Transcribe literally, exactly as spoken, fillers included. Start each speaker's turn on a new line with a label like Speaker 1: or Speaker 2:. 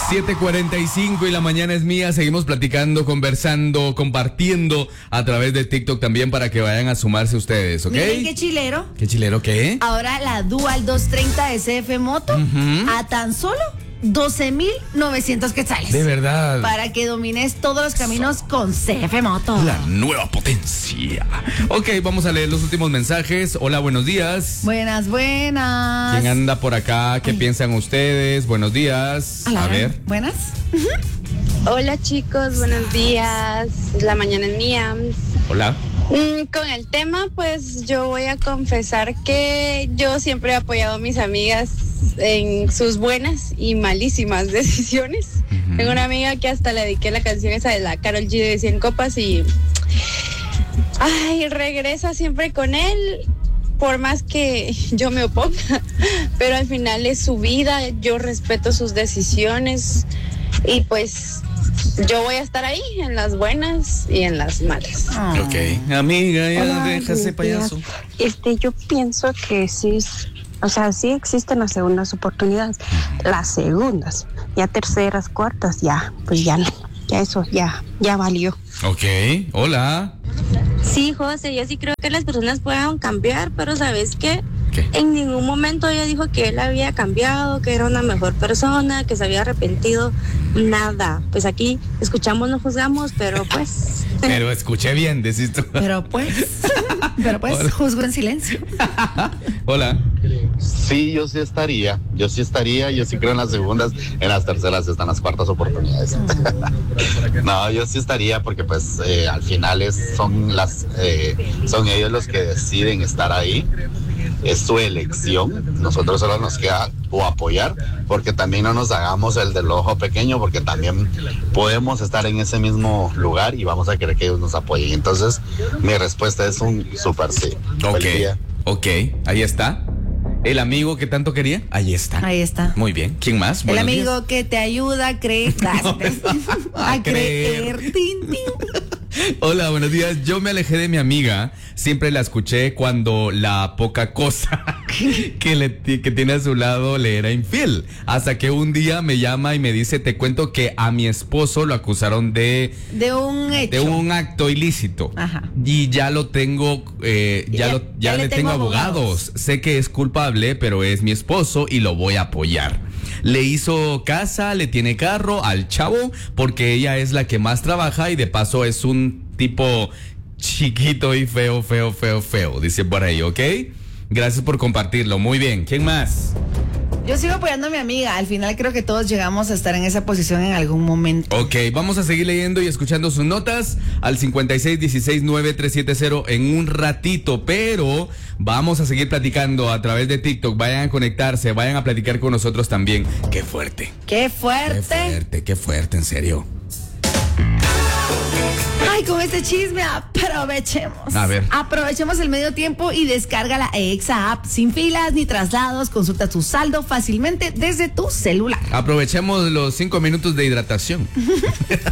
Speaker 1: siete cuarenta y cinco y la mañana es mía. Seguimos platicando, conversando, compartiendo a través de TikTok también para que vayan a sumarse ustedes, ¿ok?
Speaker 2: Miren qué chilero.
Speaker 1: ¿Qué chilero qué?
Speaker 2: Ahora la Dual doscientos treinta S F Moto uh-huh. a tan solo doce mil novecientos quetzales.
Speaker 1: De verdad.
Speaker 2: Para que domines todos los caminos con C F Moto.
Speaker 1: La nueva potencia. Ok, vamos a leer los últimos mensajes. Hola, buenos días.
Speaker 2: Buenas, buenas.
Speaker 1: ¿Quién anda por acá? ¿Qué Ay. piensan ustedes? Buenos días.
Speaker 2: A,
Speaker 1: a ver.
Speaker 2: Buenas.
Speaker 3: Uh-huh. Hola chicos, buenos días. La mañana es mía.
Speaker 1: Hola.
Speaker 3: Mm, con el tema, pues yo voy a confesar que yo siempre he apoyado a mis amigas en sus buenas y malísimas decisiones. Uh-huh. Tengo una amiga que hasta le dediqué la canción esa de la Karol G de cien copas y ay, regresa siempre con él por más que yo me oponga, pero al final es su vida, yo respeto sus decisiones y pues yo voy a estar ahí en las buenas y en las malas.
Speaker 1: Oh. Ok, amiga, ya
Speaker 4: Hola,
Speaker 1: deja ese payaso.
Speaker 4: Este, yo pienso que sí, o sea, sí existen las segundas oportunidades, las segundas, ya terceras, cuartas, ya, pues ya no, ya eso, ya, ya valió.
Speaker 1: Ok, hola.
Speaker 5: Sí, José, yo sí creo que las personas puedan cambiar, pero ¿sabes qué?
Speaker 1: ¿Qué?
Speaker 5: En ningún momento ella dijo que él había cambiado, que era una mejor persona, que se había arrepentido, nada. Pues aquí escuchamos, no juzgamos, pero pues...
Speaker 1: Pero escuché bien, decís tú.
Speaker 2: Pero pues, pero pues, Hola. Juzgo en silencio.
Speaker 1: Hola.
Speaker 6: Sí, yo sí estaría, yo sí estaría, yo sí creo en las segundas, en las terceras están las cuartas oportunidades. No, yo sí estaría porque pues eh, al final es, son las, eh, son ellos los que deciden estar ahí. Es su elección, nosotros solo nos queda o apoyar, porque también no nos hagamos el del ojo pequeño, porque también podemos estar en ese mismo lugar y vamos a querer que ellos nos apoyen. Entonces, mi respuesta es un súper sí.
Speaker 1: Ok, ok, ahí está. El amigo que tanto quería, ahí está.
Speaker 2: Ahí está.
Speaker 1: Muy bien. ¿Quién más?
Speaker 2: El amigo días. que te ayuda a creer. No, a, a creer. creer. Tin, tin.
Speaker 1: Hola, buenos días. Yo me alejé de mi amiga. Siempre la escuché cuando la poca cosa que, le, que tiene a su lado le era infiel. Hasta que un día me llama y me dice, te cuento que a mi esposo lo acusaron de...
Speaker 2: De un hecho.
Speaker 1: De un acto ilícito.
Speaker 2: Ajá.
Speaker 1: Y ya lo tengo, eh, ya, ya, lo, ya, ya le, le tengo, tengo abogados. abogados. Sé que es culpable, pero es mi esposo y lo voy a apoyar. Le hizo casa, le tiene carro al chavo, porque ella es la que más trabaja y de paso es un tipo chiquito y feo, feo, feo, feo, dice por ahí, ¿ok? Gracias por compartirlo, muy bien. ¿Quién más?
Speaker 2: Yo sigo apoyando a mi amiga. Al final creo que todos llegamos a estar en esa posición en algún momento.
Speaker 1: Ok, vamos a seguir leyendo y escuchando sus notas al cincuenta y seis dieciséis nueve tres siete cero en un ratito, pero vamos a seguir platicando a través de TikTok. Vayan a conectarse, vayan a platicar con nosotros también. ¡Qué fuerte!
Speaker 2: ¡Qué fuerte!
Speaker 1: ¡Qué fuerte, qué fuerte, en serio!
Speaker 2: Ay, con este chisme aprovechemos.
Speaker 1: A ver.
Speaker 2: Aprovechemos el medio tiempo y descarga la Exa App. Sin filas ni traslados, consulta tu saldo fácilmente desde tu celular.
Speaker 1: Aprovechemos los cinco minutos de hidratación.